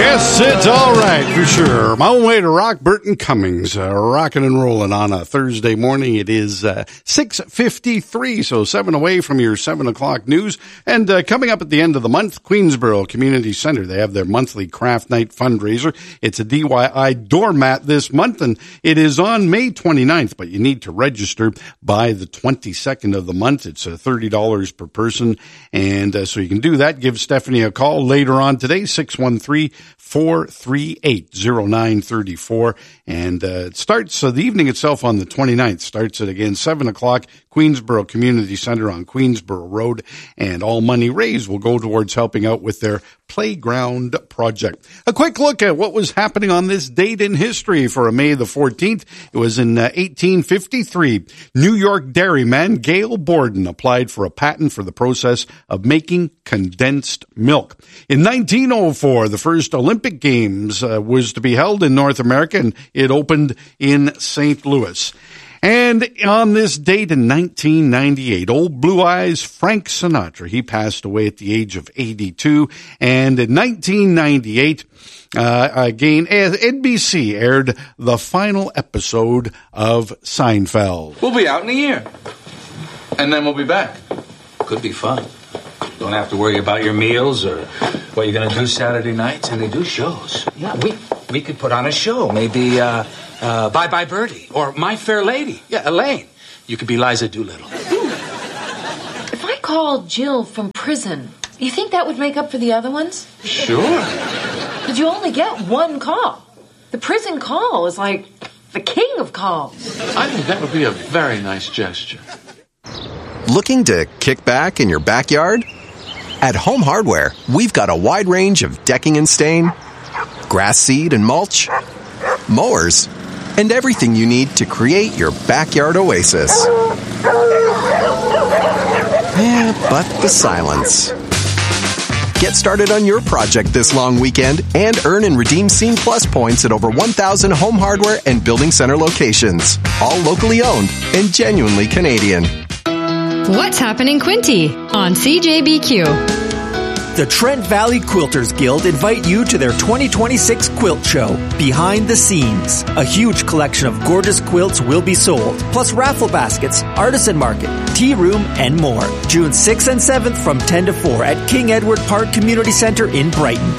Yes, it's all right, for sure. My own way to rock, Burton Cummings, rocking and rolling on a Thursday morning. It is 6:53, so 7 away from your 7 o'clock news. And coming up at the end of the month, Queensborough Community Center, they have their monthly craft night fundraiser. It's a DIY doormat this month, and it is on May 29th, but you need to register by the 22nd of the month. It's $30 per person, and so you can do that. Give Stephanie a call later on today, 613-438-0934. And it starts, the evening itself on the 29th starts at, again, 7 o'clock, Queensborough Community Center on Queensborough Road. And all money raised will go towards helping out with their playground project. A quick look at what was happening on this date in history for May the 14th. It was in 1853. New York dairyman Gail Borden applied for a patent for the process of making condensed milk. In 1904, the first Olympic Games was to be held in North America, and it opened in St. Louis. And on this date in 1998, old Blue Eyes Frank Sinatra, he passed away at the age of 82. And in 1998, again, NBC aired the final episode of Seinfeld. We'll be out in a year, and then we'll be back. Could be fun. Don't have to worry about your meals or what you're going to do Saturday nights. And they do shows. Yeah, we could put on a show. Maybe Bye Bye Birdie or My Fair Lady. Yeah, Elaine. You could be Liza Doolittle. If I called Jill from prison, you think that would make up for the other ones? Sure. But you only get one call. The prison call is like the king of calls. I think that would be a very nice gesture. Looking to kick back in your backyard? At Home Hardware, we've got a wide range of decking and stain, grass seed and mulch, mowers, and everything you need to create your backyard oasis. But the silence. Get started on your project this long weekend and earn and redeem Scene Plus points at over 1,000 Home Hardware and Building Center locations. All locally owned and genuinely Canadian. What's happening, Quinty, on CJBQ? The Trent Valley Quilters Guild invite you to their 2026 quilt show, Behind the Scenes. A huge collection of gorgeous quilts will be sold, plus raffle baskets, artisan market, tea room, and more. June 6th and 7th from 10 to 4 at King Edward Park Community Center in Brighton.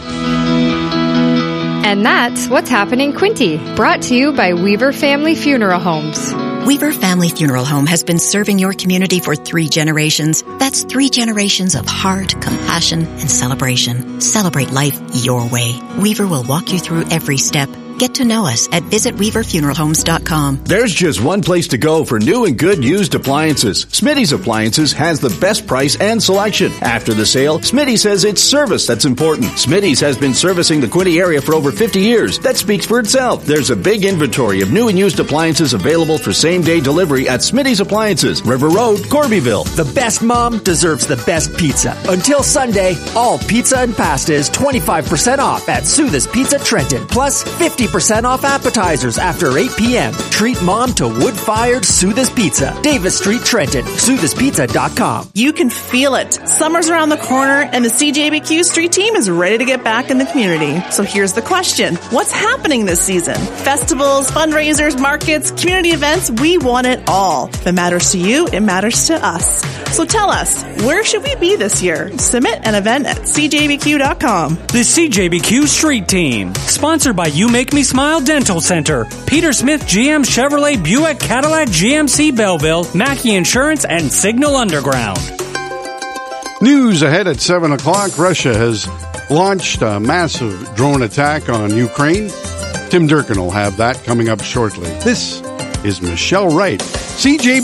And that's What's Happening, Quinty, brought to you by Weaver Family Funeral Homes. Weaver Family Funeral Home has been serving your community for 3 generations. That's 3 generations of heart, compassion, and celebration. Celebrate life your way. Weaver will walk you through every step. Get to know us at visitweaverfuneralhomes.com. There's just one place to go for new and good used appliances. Smitty's Appliances has the best price and selection. After the sale, Smitty says it's service that's important. Smitty's has been servicing the Quinte area for over 50 years. That speaks for itself. There's a big inventory of new and used appliances available for same-day delivery at Smitty's Appliances, River Road, Corbyville. The best mom deserves the best pizza. Until Sunday, all pizza and pasta is 25% off at Sooth's Pizza Trenton, plus 50% off appetizers after 8 p.m. Treat mom to wood-fired Sooth's Pizza. Davis Street, Trenton. Sooth'sPizza.com. You can feel it. Summer's around the corner, and the CJBQ Street Team is ready to get back in the community. So here's the question. What's happening this season? Festivals, fundraisers, markets, community events, we want it all. If it matters to you, it matters to us. So tell us, where should we be this year? Submit an event at CJBQ.com. The CJBQ Street Team, sponsored by You Make Me Smile Dental Center, Peter Smith GM Chevrolet Buick Cadillac GMC Belleville, Mackey Insurance, and Signal Underground. News ahead at 7 o'clock. Russia has launched a massive drone attack on Ukraine. Tim Durkin will have that coming up shortly. This is Michelle Wright, CJB.